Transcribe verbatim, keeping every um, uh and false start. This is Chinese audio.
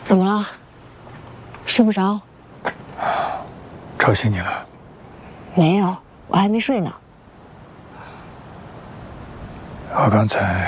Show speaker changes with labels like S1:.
S1: 怎么了？睡不着？
S2: 吵醒你了？
S1: 没有，我还没睡呢。
S2: 我刚才